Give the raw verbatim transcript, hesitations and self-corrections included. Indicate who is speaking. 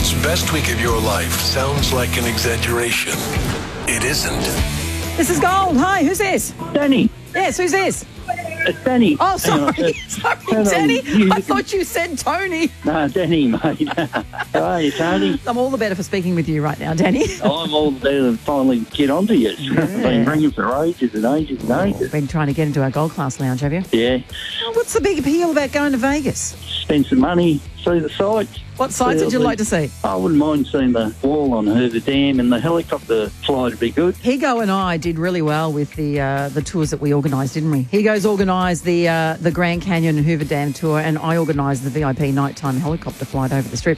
Speaker 1: Gold's best week of your life sounds like an exaggeration. It isn't.
Speaker 2: This is Gold. Hi, who's this?
Speaker 3: Danny.
Speaker 2: Yes, who's this?
Speaker 3: It's Danny.
Speaker 2: Oh, sorry.
Speaker 3: Hang on.
Speaker 2: Sorry,
Speaker 3: Hang on.
Speaker 2: Danny.
Speaker 3: You-
Speaker 2: I thought you said Tony.
Speaker 3: No, Danny, mate. How are you, Tony?
Speaker 2: I'm all the better for speaking with you right now, Danny.
Speaker 3: I'm all there to finally get onto you.
Speaker 2: Yeah.
Speaker 3: Been ringing for ages and ages and ages.
Speaker 2: Been trying to get into our Gold Class lounge, have you?
Speaker 3: Yeah.
Speaker 2: Oh, what's the big appeal about going to Vegas?
Speaker 3: Spend some money, see the sights.
Speaker 2: What sites would you like to see?
Speaker 3: I wouldn't mind seeing the wall on Hoover Dam, and the helicopter flight would be good.
Speaker 2: Higo and I did really well with the uh, the tours that we organised, didn't we? Higo's organised the uh, the Grand Canyon and Hoover Dam tour, and I organised the V I P nighttime helicopter flight over the Strip.